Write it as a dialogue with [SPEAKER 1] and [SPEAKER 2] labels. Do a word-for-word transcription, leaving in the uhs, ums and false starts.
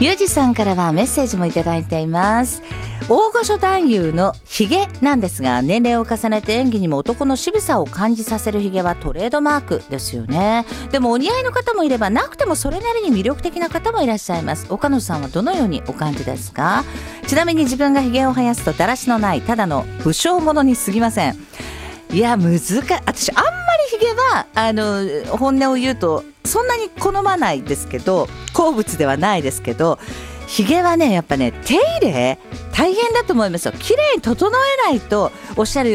[SPEAKER 1] ゆうじさんからはメッセージもいただいています。大御所男優のヒゲなんですが、年齢を重ねて演技にも男の渋さを感じさせるヒゲはトレードマークですよね。でもお似合いの方もいれば、なくてもそれなりに魅力的な方もいらっしゃいます。岡野さんはどのようにお感じですか？ちなみに自分がヒゲを生やすとだらしのないただの不精者に過ぎません。いや難しい。私あんまりヒゲはあの本音を言うとそんなに好まないですけど、好物ではないですけど、ヒゲはねやっぱね手入れ大変だと思いますよ。綺麗に整えないと、おっしゃる